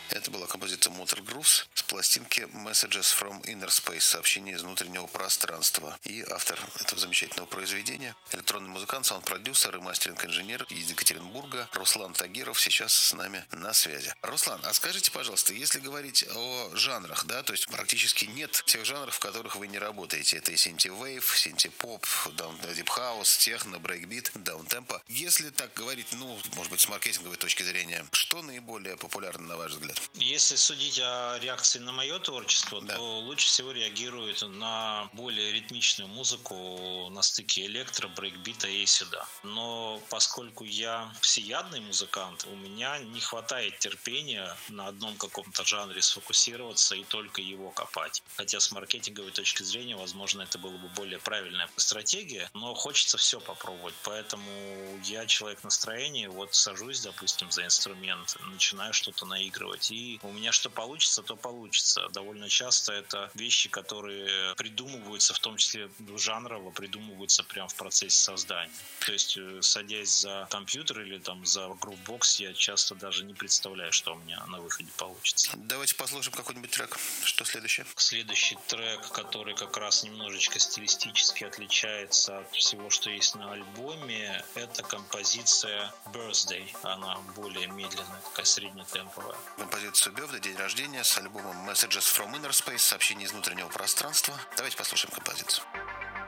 Это была композиция Motor Grooves с пластинки Messages from Inner Space, сообщения из внутреннего пространства. И автор этого замечательного произведения, электронный музыкант, саунд-продюсер и мастеринг-инженер из Екатеринбурга Руслан Тагиров сейчас с нами на связи. Руслан, а скажите, пожалуйста, если говорить о жанрах, да, то есть практически нет тех жанров, в которых вы не работаете. Это и синти-вейв, синти-поп, дип-хаус, техно, брейкбит, даунтемпо. Если так говорить, может быть, с маркетинговой точки зрения, что наиболее популярно, на ваш взгляд? Если судить о реакции на мое творчество, Да. то лучше всего реагирует на более ритмичную музыку на стыке электро, брейкбита и сюда. Но поскольку я всеядный музыкант, у меня не хватает терпения на одном каком-то жанре сфокусироваться и только его копать. Хотя с маркетинговой точки зрения, возможно, это было бы более правильная стратегия, но хочется все попробовать. Поэтому я человек настроения, вот сажусь, допустим, за инструмент, начинаю что-то наигрывать. И у меня что получится, то получится. Довольно часто это вещи, которые придумываются, в том числе жанрово, придумываются прямо в процессе создания. То есть, садясь за компьютер или там за Groovebox, я часто даже не представляю, что у меня на выходе получится. Давайте послушаем какой-нибудь трек. Что следующее? Следующий трек, который как раз немножечко стилистически отличается от всего, что есть на альбоме, это композиция Birthday. Она более медленная, такая среднетемповая. Композицию Birthday, день рождения, с альбомом Messages from Inner Space, сообщение из внутреннего пространства. Давайте послушаем композицию.